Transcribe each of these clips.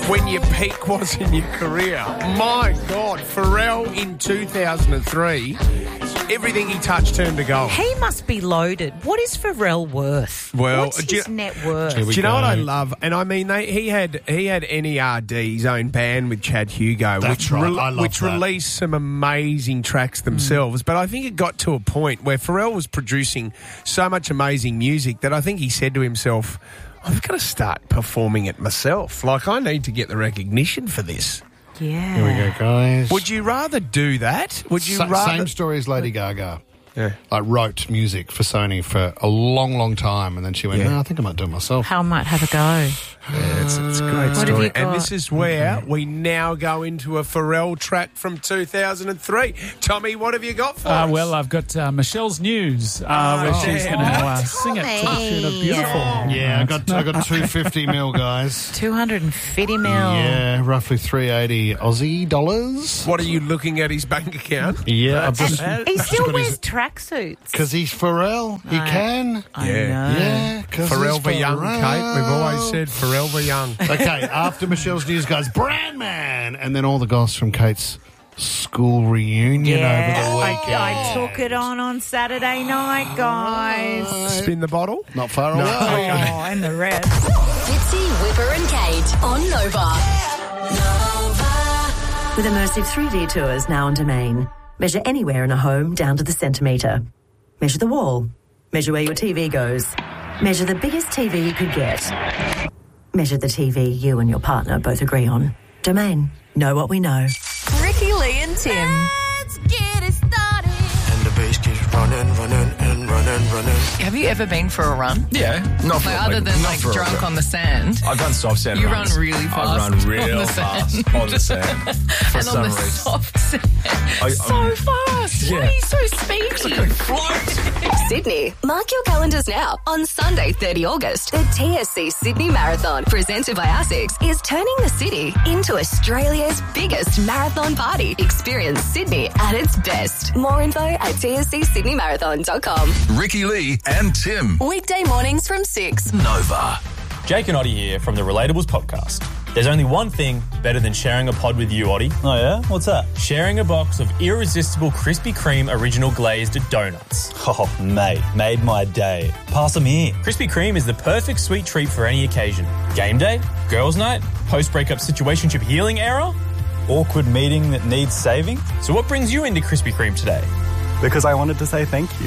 when your peak was in your career. My God, Pharrell in 2003, everything he touched turned to gold. He must be loaded. What is Pharrell worth? Well, what's his net worth? Do you know what I love? And I mean, he had NERD, his own band with Chad Hugo, That's right. I love which that. released some amazing tracks themselves. But I think it got to a point where Pharrell was producing so much amazing music that I think he said to himself, I've got to start performing it myself. Like, I need to get the recognition for this. Yeah. Here we go, guys. Would you rather do that? Would you rather... Same story as Lady Gaga. Yeah. I wrote music for Sony for a long, long time, and then she went, no, I think I might do it myself. How might have a go? Yeah, it's a great What story. have you got? And this is where we now go into a Pharrell track from 2003. Tommy, what have you got for us? Well, I've got Michelle's News, where she's going to sing it to the tune of Beautiful. Yeah, I got 250 mil, guys. 250 mil. Yeah, roughly 380 Aussie dollars. What are you looking at his bank account? Yeah, I've just... He still wears tracksuits. Because he's Pharrell. He can. I Yeah. know. Yeah, because Pharrell the Young, Kate. We've always said Pharrell the Young. Okay, after Michelle's News, guys, Brandman, and then all the goss from Kate's school reunion over the weekend. I took it on Saturday night, guys. Spin the bottle? Not far away. Oh, and the rest. Fitzy, Whipper and Kate on Nova. With immersive 3D tours now on Domain. Measure anywhere in a home down to the centimetre. Measure the wall. Measure where your TV goes. Measure the biggest TV you could get. Measure the TV you and your partner both agree on. Domain. Know what we know. Ricky, Lee and Tim. Let's get it started. And the bass keeps running. Have you ever been for a run? Yeah, not for Other than not for a drunk run. on the sand. I've done soft sand You runs. run really fast. I run real on the fast sand. on the sand. For And some on the reason. soft sand. So fast. Yeah. Why are you so speedy? Sydney. Mark your calendars now. On Sunday, 30 August, the TSC Sydney Marathon, presented by ASICS, is turning the city into Australia's biggest marathon party. Experience Sydney at its best. More info at tscsydneymarathon.com. Ricky Lee and Tim. Weekday mornings from 6. Nova. Jake and Oddie here from the Relatables podcast. There's only one thing better than sharing a pod with you, Oddie. Oh, yeah? What's that? Sharing a box of irresistible Krispy Kreme original glazed donuts. Oh, mate, made my day. Pass them here. Krispy Kreme is the perfect sweet treat for any occasion. Game day, girls' night, post-breakup situationship healing era. Awkward meeting that needs saving? So what brings you into Krispy Kreme today? Because I wanted to say thank you.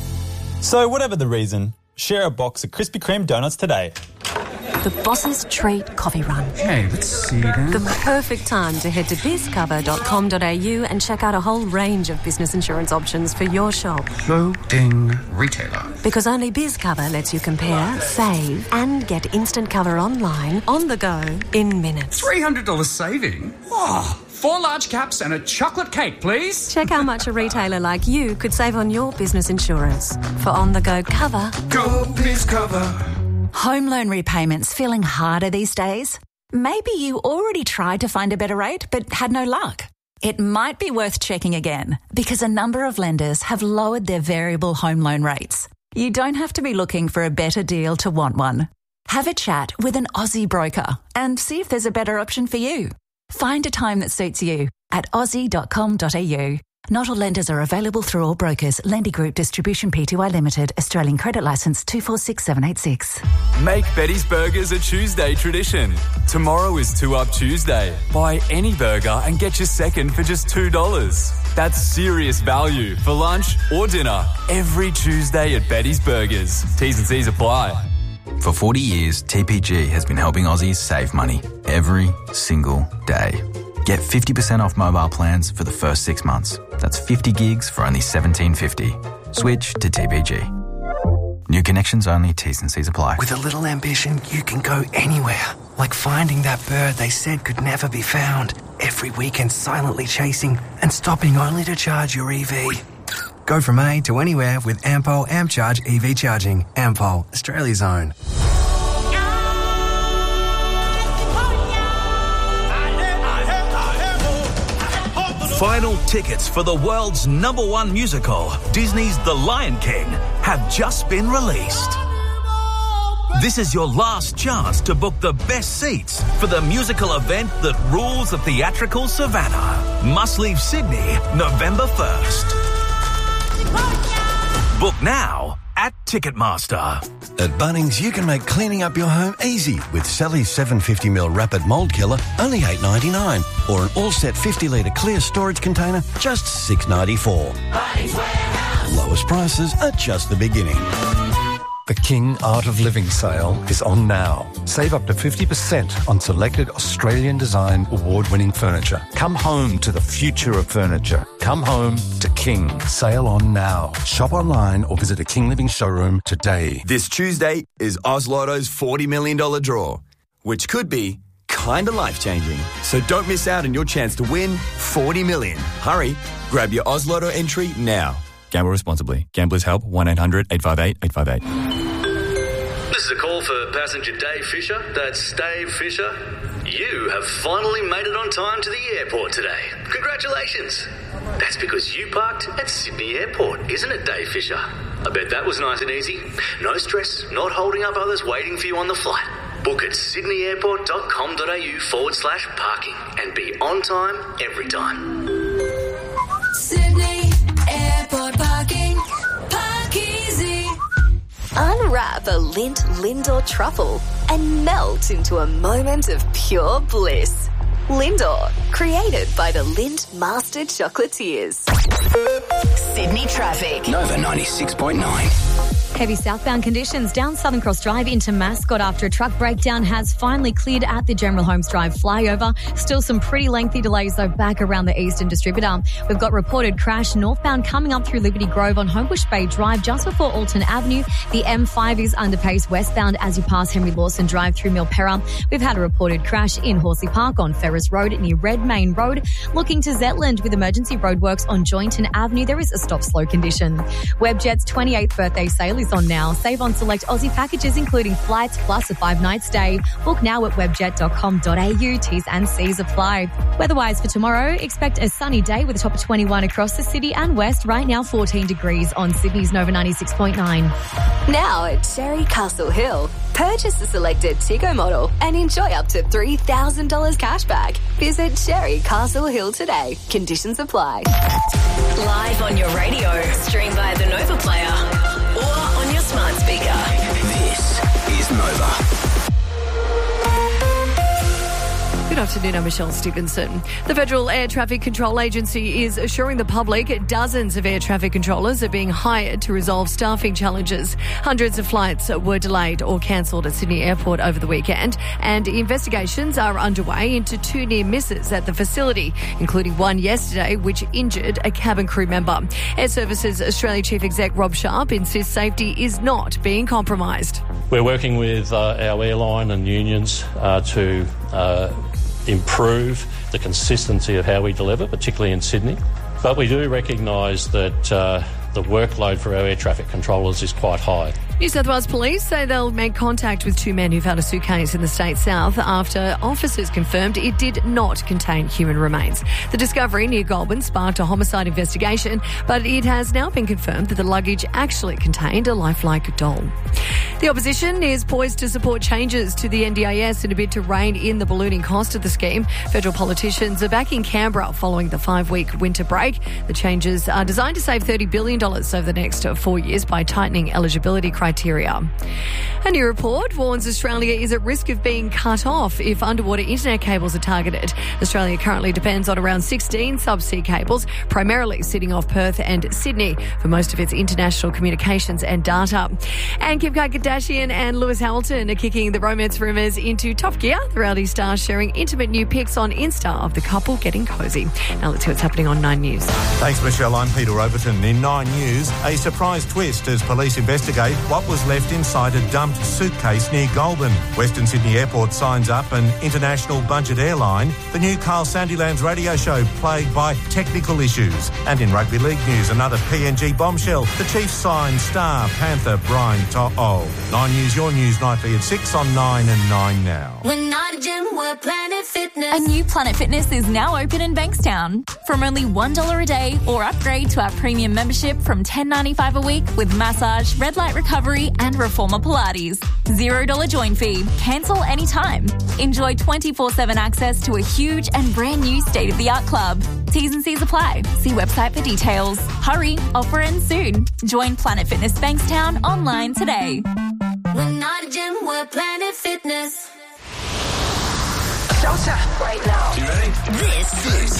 So whatever the reason, share a box of Krispy Kreme donuts today. The Boss's Treat Coffee Run. Hey, let's see that. The perfect time to head to bizcover.com.au and check out a whole range of business insurance options for your shop. Loading retailer. Because only BizCover lets you compare, save, and get instant cover online, on the go, in minutes. $300 saving? Oh, 4 large caps and a chocolate cake, please. Check how much a retailer like you could save on your business insurance. For on-the-go cover. Go BizCover. Home loan repayments feeling harder these days? Maybe you already tried to find a better rate but had no luck. It might be worth checking again because a number of lenders have lowered their variable home loan rates. You don't have to be looking for a better deal to want one. Have a chat with an Aussie broker and see if there's a better option for you. Find a time that suits you at aussie.com.au. Not all lenders are available through all brokers. Lendy Group Distribution Pty Limited. Australian Credit Licence 246786. Make Betty's Burgers a Tuesday tradition. Tomorrow is 2 Up Tuesday. Buy any burger and get your second for just $2. That's serious value for lunch or dinner every Tuesday at Betty's Burgers. T's and C's apply. For 40 years, TPG has been helping Aussies save money every single day. Get 50% off mobile plans for the first 6 months. That's 50 gigs for only $17.50. Switch to TPG. New connections only, T's and C's apply. With a little ambition, you can go anywhere. Like finding that bird they said could never be found. Every weekend silently chasing and stopping only to charge your EV. Go from A to anywhere with Ampol AmpCharge EV charging. Ampol, Australia's own. Final tickets for the world's #1 musical, Disney's The Lion King, have just been released. This is your last chance to book the best seats for the musical event that rules the theatrical savannah. Must Leave Sydney, November 1st. Book now at Ticketmaster. At Bunnings, you can make cleaning up your home easy with Sally's 750ml Rapid Mould Killer, only $8.99, or an all-set 50-litre clear storage container, just $6.94. Bunnings Warehouse. Lowest prices are just the beginning. The King Art of Living sale is on now. Save up to 50% on selected Australian design award-winning furniture. Come home to the future of furniture. Come home to King. Sale on now. Shop online or visit a King Living showroom today. This Tuesday is Oz Lotto's $40 million draw, which could be kind of life-changing. So don't miss out on your chance to win $40 million. Hurry, grab your Oz Lotto entry now. Gamble responsibly. Gamblers Help 1-800-858-858. This is a call for passenger Dave Fisher. That's Dave Fisher. You have finally made it on time to the airport today. Congratulations. That's because you parked at Sydney Airport, isn't it, Dave Fisher? I bet that was nice and easy. No stress, not holding up others waiting for you on the flight. Book at sydneyairport.com.au/parking and be on time every time. Sydney Airport parking. Park easy. Unwrap a Lindt Lindor truffle and melt into a moment of pure bliss. Lindor, created by the Lindt Master Chocolatiers. Sydney traffic. Nova 96.9. Heavy southbound conditions down Southern Cross Drive into Mascot after a truck breakdown has finally cleared at the General Holmes Drive flyover. Still some pretty lengthy delays though back around the Eastern Distributor. We've got reported crash northbound coming up through Liberty Grove on Homebush Bay Drive just before Alton Avenue. The M5 is under pace westbound as you pass Henry Lawson Drive through Milperra. We've had a reported crash in Horsley Park on Ferris Road near Redmayne Road. Looking to Zetland with emergency roadworks on Joynton Avenue, there is a stop-slow condition. Webjet's 28th birthday sale is on now. Save on select Aussie packages including flights plus a 5-night stay. Book now at webjet.com.au. T's and C's apply. Weatherwise for tomorrow, expect a sunny day with a top of 21 across the city and west. Right now 14 degrees on Sydney's Nova 96.9. Now at Cherry Castle Hill. Purchase the selected Tigo model and enjoy up to $3,000 cash back. Visit Cherry Castle Hill today. Conditions apply. Live on your radio. Stream via the Nova Player or on your smart speaker. This is Nova. Good afternoon, I'm Michelle Stevenson. The Federal Air Traffic Control Agency is assuring the public dozens of air traffic controllers are being hired to resolve staffing challenges. Hundreds of flights were delayed or cancelled at Sydney Airport over the weekend, and investigations are underway into 2 near misses at the facility, including one yesterday which injured a cabin crew member. Air Services Australia Chief Exec Rob Sharp insists safety is not being compromised. We're working with our airline and unions to improve the consistency of how we deliver, particularly in Sydney. But we do recognise that the workload for our air traffic controllers is quite high. New South Wales Police say they'll make contact with 2 men who found a suitcase in the state south after officers confirmed it did not contain human remains. The discovery near Goulburn sparked a homicide investigation, but it has now been confirmed that the luggage actually contained a lifelike doll. The opposition is poised to support changes to the NDIS in a bid to rein in the ballooning cost of the scheme. Federal politicians are back in Canberra following the 5-week winter break. The changes are designed to save $30 billion over the next 4 years by tightening eligibility criteria. A new report warns Australia is at risk of being cut off if underwater internet cables are targeted. Australia currently depends on around 16 subsea cables, primarily sitting off Perth and Sydney for most of its international communications and data. And Kim Kardashian and Lewis Hamilton are kicking the romance rumours into top gear. The reality stars sharing intimate new pics on Insta of the couple getting cosy. Now let's see what's happening on 9 News. Thanks, Michelle. I'm Peter Overton. In 9 News, a surprise twist as police investigate what was left inside a dumped suitcase near Goulburn. Western Sydney Airport signs up an international budget airline. The new Carl Sandilands radio show plagued by technical issues. And in rugby league news, another PNG bombshell. The Chiefs sign star Panther Brian To'o. 9 News, your news nightly at 6 on 9 and 9 now. We're not a gym, we're Planet Fitness. Fitness. A new Planet Fitness is now open in Bankstown. From only $1 a day or upgrade to our premium membership from $10.95 a week with massage, red light recovery and reformer Pilates. $0 join fee. Cancel anytime. Enjoy 24/7 access to a huge and brand new state-of-the-art club. T's and C's apply. See website for details. Hurry, offer ends soon. Join Planet Fitness Bankstown online today. We're not a gym, we're Planet Fitness. Showtime right now. You ready? This is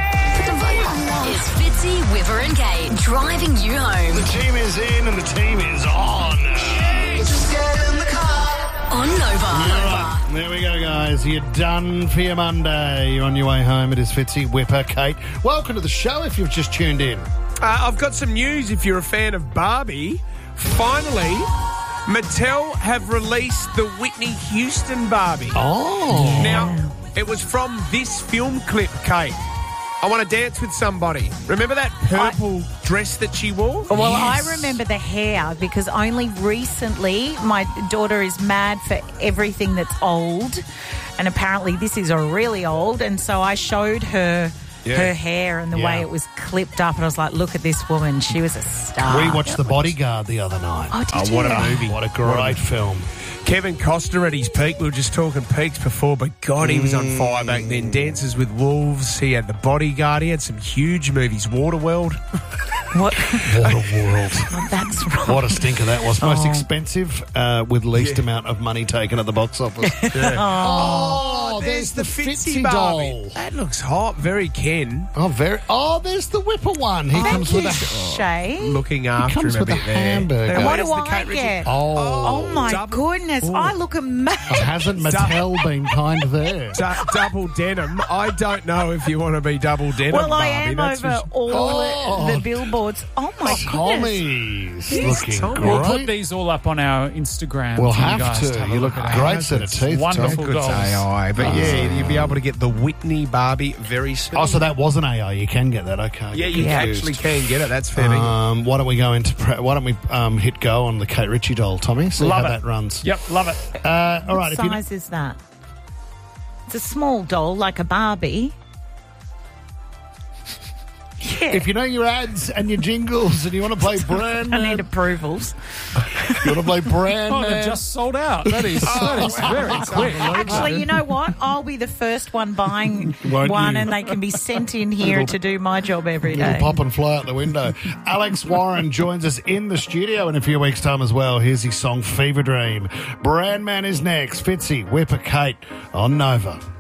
Fitzy, Whipper and Kate driving you home. The team is in and the team is on. Just get in the car. On Nova. There we go, guys. You're done for your Monday. You're on your way home. It is Fitzy, Whipper, Kate. Welcome to the show if you've just tuned in. I've got some news if you're a fan of Barbie. Finally, Mattel have released the Whitney Houston Barbie. Oh. Now, it was from this film clip, Kate. I Want to Dance with Somebody. Remember that purple dress that she wore? Well, I remember the hair because only recently my daughter is mad for everything that's old, and apparently this is a really old, and so I showed her her hair and the way it was clipped up, and I was like, look at this woman. She was a star. We watched The Bodyguard the other night. Oh, did you? What a movie. What a great film. Kevin Costner at his peak. We were just talking peaks before, but God, he was on fire back then. Dances with Wolves. He had The Bodyguard. He had some huge movies. Waterworld. What? Waterworld. Oh, that's right. What a stinker that was. Most expensive with least amount of money taken at the box office. Oh, there's the Fitzy doll. That looks hot. Very Ken. Oh, there's the Whipper one. He comes with a Shay. Looking after comes him a with a bit there. hamburger. What do I get? Oh, my goodness. I look amazing. Hasn't Mattel been kind there? Double denim. I don't know if you want to be double denim, Well, I Barbie. am That's over for- all the billboards. Oh, my goodness. Tommy's looking Tommy. great. We'll put these all up on our Instagram. We'll for you have guys to. have a You look look at great that. set of teeth. Wonderful Good dolls. AI, but you'll be able to get the Whitney Barbie very soon. Oh, so that wasn't AI. You can get that. Okay. Yeah, you actually can get it. That's fair. Why don't we go into? Why don't we hit go on the Kate Ritchie doll, Tommy? See Love how it. that runs. Yep, love it. All right. What size is that? It's a small doll, like a Barbie. If you know your ads and your jingles and you want to play brand, I need approvals. You want to play brand? Oh, they've just sold out. That is very quick. Actually, you know what? I'll be the first one buying Won't one, you? and they can be sent in here to do my job every day. It'll pop and fly out the window. Alex Warren joins us in the studio in a few weeks' time as well. Here's his song Fever Dream. Brandman is next. Fitzy, Whipper, Kate on Nova.